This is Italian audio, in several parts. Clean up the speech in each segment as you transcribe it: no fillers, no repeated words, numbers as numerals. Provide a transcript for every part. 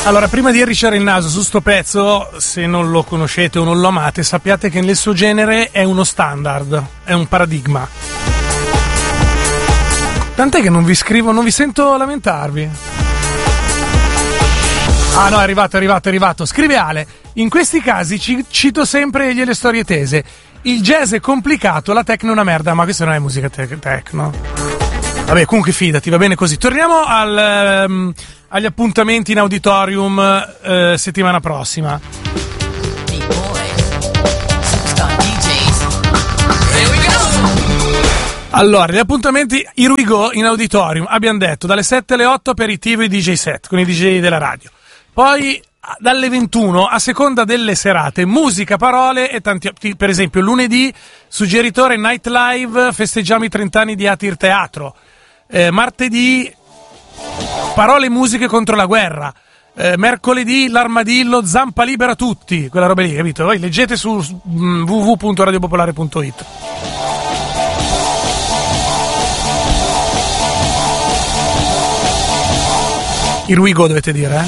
Allora, prima di arricciare il naso su sto pezzo, se non lo conoscete o non lo amate, sappiate che nel suo genere è uno standard, è un paradigma. Tant'è che non vi scrivo, non vi sento lamentarvi. Ah no, è arrivato. Scrive Ale, in questi casi cito sempre le storie tese. Il jazz è complicato, la techno è una merda, ma questa non è musica techno. Vabbè, comunque fidati, va bene così. Torniamo agli appuntamenti in auditorium settimana prossima. Allora, gli appuntamenti Here We Go in auditorium, abbiamo detto, dalle 7 alle 8 aperitivo i DJ set, con i DJ della radio. Poi dalle 21, a seconda delle serate, musica, parole e tanti. Per esempio, lunedì, suggeritore Night Live, festeggiamo i 30 anni di Atir Teatro. Martedì, parole e musiche contro la guerra. Mercoledì, l'armadillo, zampa libera tutti, quella roba lì, capito? Voi leggete su www.radiopopolare.it. Here we go dovete dire,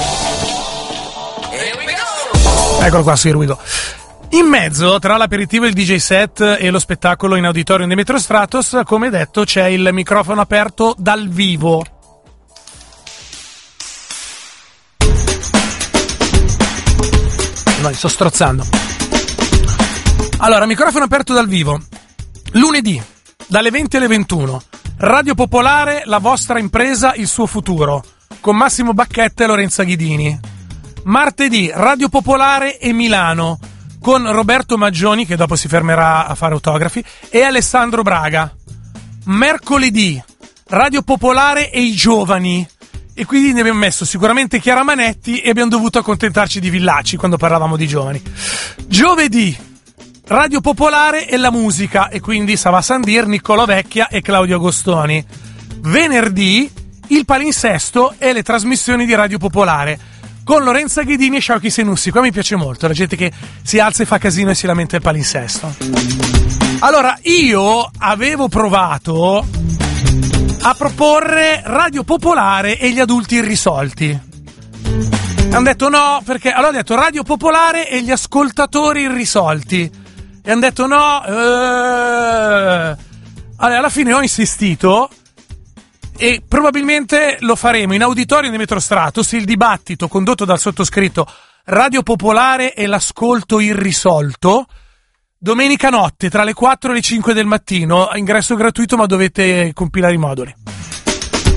Eccolo qua su Here we go. In mezzo, tra l'aperitivo, il DJ set e lo spettacolo in auditorium di Metro Stratos, come detto, c'è il microfono aperto dal vivo. No, sto strozzando. Allora, microfono aperto dal vivo. Lunedì, dalle 20 alle 21. Radio Popolare, la vostra impresa, il suo futuro. Con Massimo Bacchetta e Lorenza Ghidini. Martedì, Radio Popolare e Milano. Con Roberto Maggioni, che dopo si fermerà a fare autografi, e Alessandro Braga. Mercoledì, Radio Popolare e i giovani. E quindi ne abbiamo messo sicuramente Chiara Manetti e abbiamo dovuto accontentarci di Villacci quando parlavamo di giovani. Giovedì, Radio Popolare e la musica, e quindi Sava Sandir, Niccolò Vecchia e Claudio Agostoni. Venerdì, il palinsesto e le trasmissioni di Radio Popolare. Con Lorenza Ghidini e Sciauchi Senussi. Qua mi piace molto, la gente che si alza e fa casino e si lamenta il palinsesto. Allora, io avevo provato a proporre Radio Popolare e gli adulti irrisolti. Hanno detto no, perché allora ho detto Radio Popolare e gli ascoltatori irrisolti. E hanno detto no. Allora, alla fine ho insistito. E probabilmente lo faremo in auditorium di Metro Stratos, il dibattito condotto dal sottoscritto Radio Popolare e l'ascolto irrisolto, domenica notte tra le 4 e le 5 del mattino, ingresso gratuito ma dovete compilare i moduli.